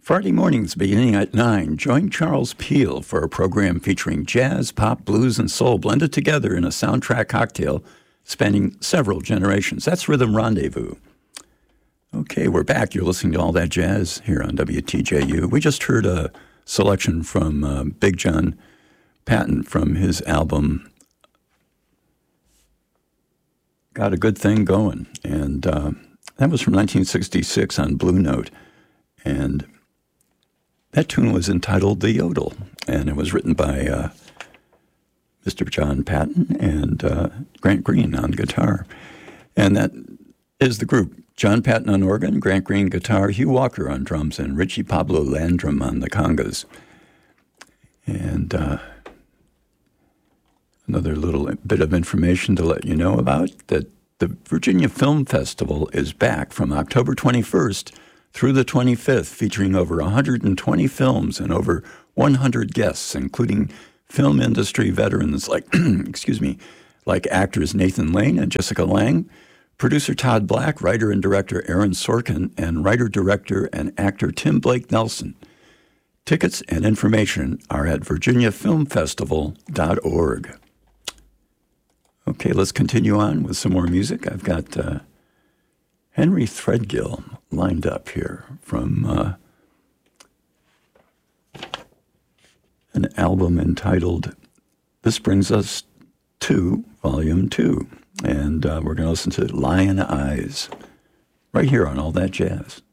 Friday mornings beginning at 9, join Charles Peel for a program featuring jazz, pop, blues, and soul blended together in a soundtrack cocktail spanning several generations. That's Rhythm Rendezvous. Okay, we're back. You're listening to All That Jazz here on WTJU. We just heard a selection from Big John Patton from his album Got a Good Thing Going, and that was from 1966 on Blue Note, and that tune was entitled The Yodel, and it was written by Mr. John Patton and Grant Green on guitar. And that is the group. John Patton on organ, Grant Green guitar, Hugh Walker on drums, and Richie Pablo Landrum on the congas. And another little bit of information to let you know about, that the Virginia Film Festival is back from October 21st through the 25th, featuring over 120 films and over 100 guests, including film industry veterans like, like actors Nathan Lane and Jessica Lange, producer Todd Black, writer and director Aaron Sorkin, and writer-director and actor Tim Blake Nelson. Tickets and information are at virginiafilmfestival.org. Okay, let's continue on with some more music. I've got Henry Threadgill lined up here from an album entitled This Brings Us to Volume 2. And we're going to listen to Lion Eyes right here on All That Jazz.